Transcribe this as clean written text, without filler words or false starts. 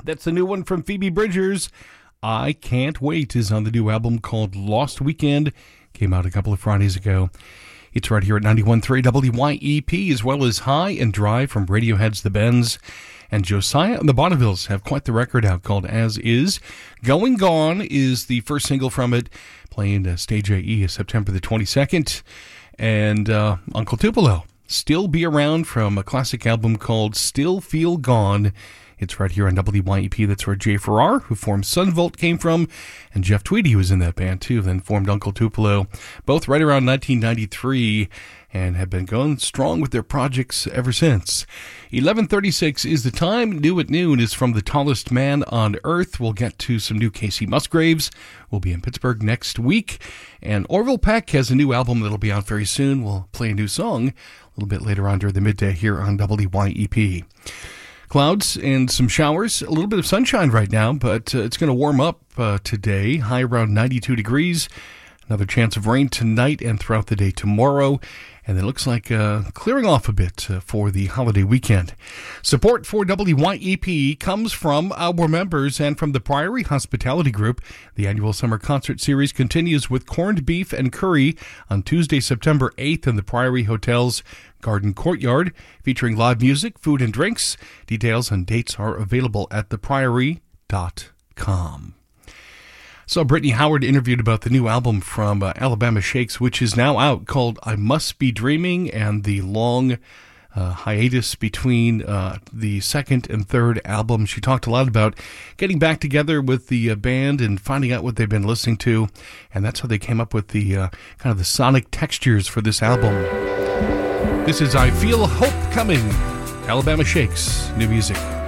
That's the new one from Phoebe Bridgers. I Can't Wait is on the new album called Lost Weekend. Came out a couple of Fridays ago. It's right here at 91.3 WYEP, as well as High and Dry from Radiohead's The Bends. And Josiah and the Bonnevilles have quite the record out called As Is. Going Gone is the first single from it, playing Stage AE September the 22nd. And Uncle Tupelo, Still Be Around from a classic album called Still Feel Gone. It's right here on WYEP. That's where Jay Farrar, who formed Sunvolt, came from, and Jeff Tweedy, who was in that band too, then formed Uncle Tupelo, both right around 1993, and have been going strong with their projects ever since. 11:36 is the time. New at Noon is from The Tallest Man on Earth. We'll get to some new Casey Musgraves. We'll be in Pittsburgh next week. And Orville Peck has a new album that'll be out very soon. We'll play a new song a little bit later on during the midday here on WYEP. Clouds and some showers, a little bit of sunshine right now, but it's going to warm up today, high around 92 degrees. Another chance of rain tonight and throughout the day tomorrow. And it looks like clearing off a bit for the holiday weekend. Support for WYEP comes from our members and from the Priory Hospitality Group. The annual summer concert series continues with corned beef and curry on Tuesday, September 8th in the Priory Hotel's Garden Courtyard, featuring live music, food, and drinks. Details and dates are available at thepriory.com. So Brittany Howard interviewed about the new album from Alabama Shakes, which is now out, called I Must Be Dreaming, and the long hiatus between the second and third album. She talked a lot about getting back together with the band and finding out what they've been listening to, and that's how they came up with the kind of the sonic textures for this album. This is I Feel Hope Coming, Alabama Shakes, new music.